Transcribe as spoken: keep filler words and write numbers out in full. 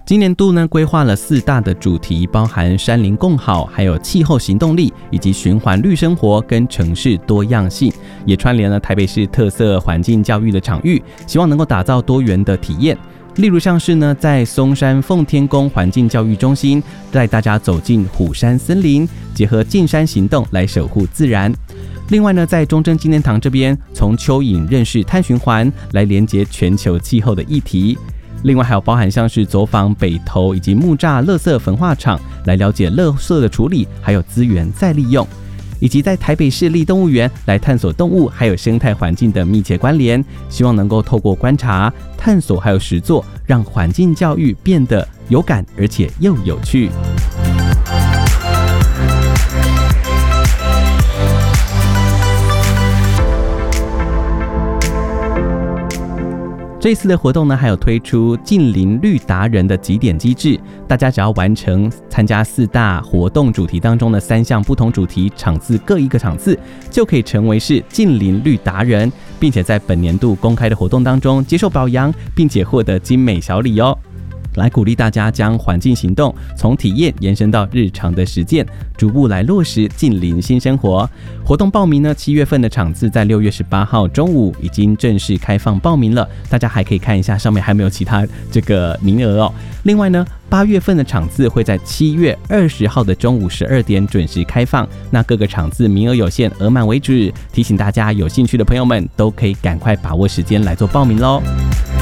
今年度呢，规划了四大的主题，包含山林共好，还有气候行动力，以及循环绿生活跟城市多样性，也串联了台北市特色环境教育的场域，希望能够打造多元的体验。例如像是呢，在松山奉天宫环境教育中心，带大家走进虎山森林，结合进山行动来守护自然。另外呢，在中正纪念堂这边，从蚯蚓认识碳循环来连接全球气候的议题。另外还有包含像是走访北投以及木栅垃圾焚化厂，来了解垃圾的处理，还有资源再利用，以及在台北市立动物园来探索动物还有生态环境的密切关联，希望能够透过观察、探索还有实作，让环境教育变得有感而且又有趣。这一次的活动呢，还有推出近邻绿达人的集点机制，大家只要完成参加四大活动主题当中的三项不同主题场次各一个场次，就可以成为是近邻绿达人，并且在本年度公开的活动当中接受表扬，并且获得精美小礼哦。来鼓励大家将环境行动从体验延伸到日常的实践，逐步来落实近邻新生活。活动报名呢，七月份的场次在六月十八号中午已经正式开放报名了，大家还可以看一下上面还没有其他这个名额哦。另外呢，八月份的场次会在七月二十号的中午十二点准时开放，那各个场次名额有限，额满为止，提醒大家有兴趣的朋友们都可以赶快把握时间来做报名咯。